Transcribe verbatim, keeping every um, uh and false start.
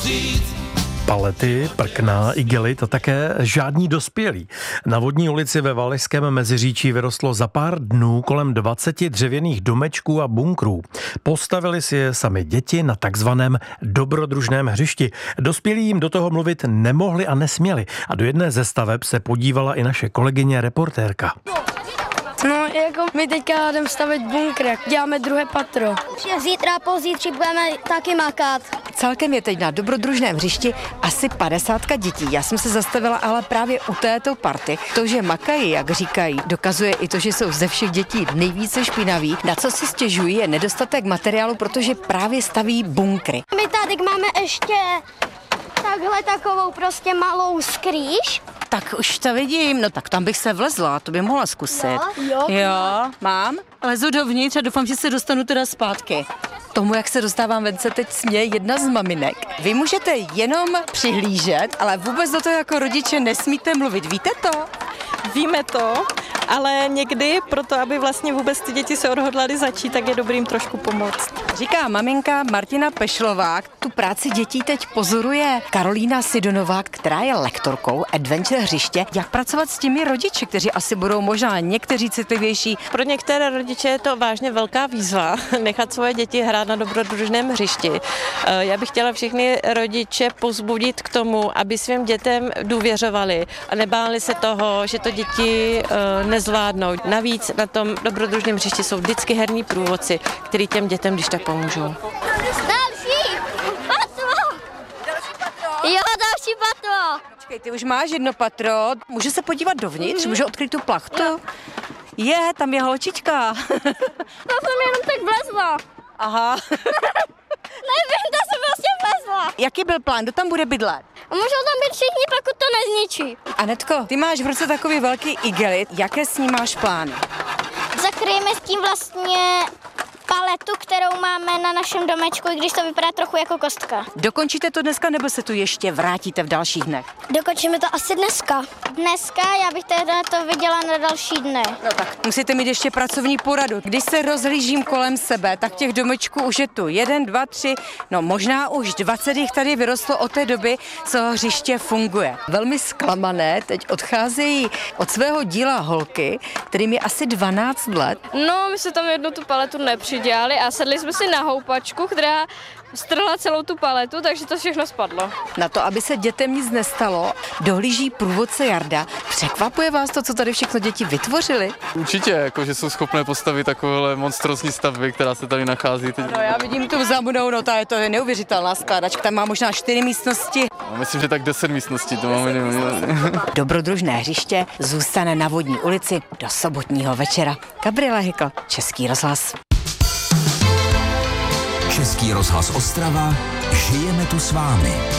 říct. Palety, prkna, igelit a také žádní dospělí. Na Vodní ulici ve Valašském Meziříčí vyrostlo za pár dnů kolem dvaceti dřevěných domečků a bunkrů. Postavili si je sami děti na takzvaném dobrodružném hřišti. Dospělí jim do toho mluvit nemohli a nesměli. A do jedné ze staveb se podívala i naše kolegyně reportérka. No, jako my teďka jdeme stavit bunkr, děláme druhé patro. Zítra, pozítří budeme taky makat. Celkem je teď na dobrodružném hřišti asi padesátka dětí. Já jsem se zastavila ale právě u této party. To, že makají, jak říkají, dokazuje i to, že jsou ze všech dětí nejvíce špinaví. Na co si stěžují je nedostatek materiálu, protože právě staví bunkry. My tady máme ještě takhle takovou prostě malou skrýž. Tak už to vidím, no tak tam bych se vlezla, to by mohla zkusit. No, jo. Jo, mám. Lezu dovnitř a doufám, že se dostanu teda zpátky. Tomu, jak se dostávám ven, se teď směje jedna z maminek. Vy můžete jenom přihlížet, ale vůbec do toho jako rodiče nesmíte mluvit. Víte to? Víme to, ale někdy proto, aby vlastně vůbec ty děti se odhodlaly začít, tak je dobrý jim trošku pomoct. Říká maminka Martina Pešlová. Tu práci dětí teď pozoruje Karolína Sidonová, která je lektorkou Adventure hřiště. Jak pracovat s těmi rodiči, kteří asi budou možná někteří citlivější? Pro některé rodiče je to vážně velká výzva nechat svoje děti hrát na dobrodružném hřišti. Já bych chtěla všechny rodiče povzbudit k tomu, aby svým dětem důvěřovali a nebáli se toho, že to děti nezvládnou. Navíc na tom dobrodružném hřišti jsou vždycky herní průvodci, který těm dětem když tak pomůžou. Další patro! Jo, další patro! Počkej, ty už máš jedno patro, můžu se podívat dovnitř, můžu odkryt tu plachtu? Jo. Je, tam je holčička. To jsem jenom tak vlezla. Aha. Nevím, to jsem prostě vlezla. Jaký byl plán, kdo tam bude bydlet? Můžou tam být všichni, pokud to nezničí. Anetko, ty máš v ruce takový velký igelit, jaké s ním máš plány? Zakryjeme s tím vlastně paletu, kterou máme na našem domečku, i když to vypadá trochu jako kostka. Dokončíte to dneska, nebo se tu ještě vrátíte v dalších dnech? Dokončíme to asi dneska. Dneska já bych teda to viděla na další dny. No tak, musíte mít ještě pracovní poradu. Když se rozhlížím kolem sebe, tak těch domečků už je tu jeden, dva, tři, no možná už dvacet jich tady vyrostlo od té doby, co hřiště funguje. Velmi zklamané teď odcházejí od svého díla holky, kterým je asi dvanáct let. No, my se tam jednu tu paletu nepřidělali a sedli jsme si na houpačku, která strhla celou tu paletu, takže to všechno spadlo. Na to, aby se dětem nic nestalo, dohlíží průvodce Jarda. Překvapuje vás to, co tady všechno děti vytvořili? Určitě, jako, že jsou schopné postavit takovéhle monstrózní stavby, která se tady nachází teď. No já vidím tu za mnou, no ta je to je neuvěřitelná skládačka, tam má možná čtyři místnosti. No, myslím, že tak deset místností to máme. Dobrodružné hřiště zůstane na Vodní ulici do sobotního večera. Gabriela Hykl, Český rozhlas. Český rozhlas Ostrava, žijeme tu s vámi.